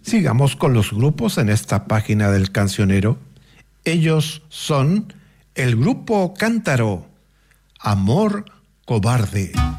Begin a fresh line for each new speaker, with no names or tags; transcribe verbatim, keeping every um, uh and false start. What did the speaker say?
Sigamos con los grupos en esta página del cancionero. Ellos son el grupo Cántaro, Amor Cobarde.